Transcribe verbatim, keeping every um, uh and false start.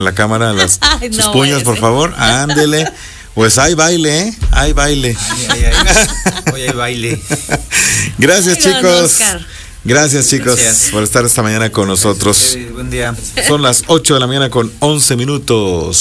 la cámara, las, Ay, sus no, puños, ese. por favor. Ándele. Pues hay baile, ¿eh? Hay baile. Ay, ay, ay. Hoy hay baile. Gracias, Ay, don chicos. Oscar. Gracias, chicos, Gracias. por estar esta mañana con nosotros. Sí, buen día. Son las ocho de la mañana con once minutos.